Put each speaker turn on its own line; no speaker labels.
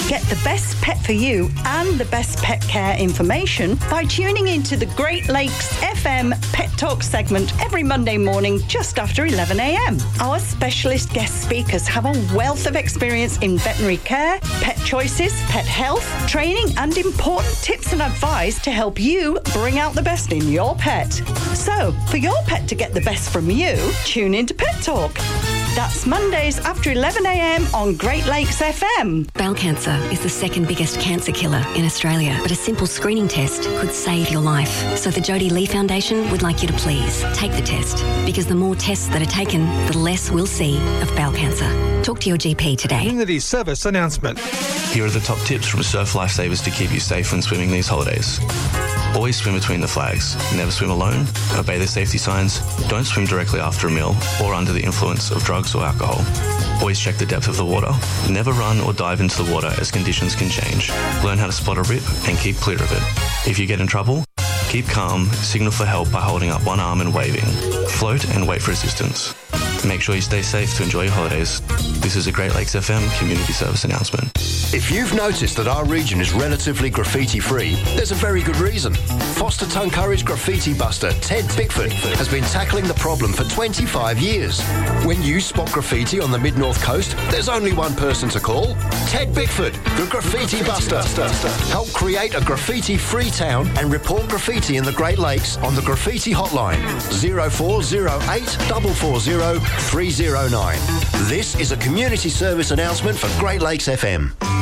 Get the best pet for you and the best pet care information by tuning into the Great Lakes FM Pet Talk segment every Monday morning just after 11 a.m. Our specialist guest speakers have a wealth of experience in veterinary care, pet choices, pet health, training and important tips and advice to help you bring out the best in your pet. So, for your pet to get the best from you, tune into Pet Talk. That's Mondays after 11 a.m. on Great Lakes FM.
Bowel cancer is the second biggest cancer killer in Australia, but a simple screening test could save your life. So the Jodie Lee Foundation would like you to please take the test, because the more tests that are taken, the less we'll see of bowel cancer. Talk to your GP today.
Community service announcement.
Here are the top tips from Surf Lifesavers to keep you safe when swimming these holidays. Always swim between the flags. Never swim alone. Obey the safety signs. Don't swim directly after a meal or under the influence of drugs or alcohol. Always check the depth of the water. Never run or dive into the water as conditions can change. Learn how to spot a rip and keep clear of it. If you get in trouble, keep calm, signal for help by holding up one arm and waving. Float and wait for assistance. Make sure you stay safe to enjoy your holidays. This is a Great Lakes FM community service announcement.
If you've noticed that our region is relatively graffiti-free, there's a very good reason. Foster Tuncurry's graffiti buster, Ted Bickford, has been tackling the problem for 25 years. When you spot graffiti on the Mid-North Coast, there's only one person to call. Ted Bickford, the graffiti buster. Help create a graffiti-free town and report graffiti in the Great Lakes on the graffiti hotline 0408 440 309. This is a community service announcement for Great Lakes FM.